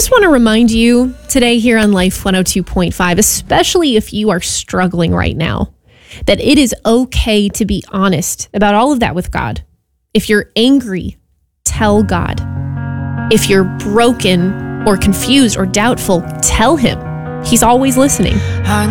just want to remind you today here on Life 102.5, especially if you are struggling right now, that it is okay to be honest about all of that with God. If you're angry, tell God. If you're broken or confused or doubtful, tell him. He's always listening.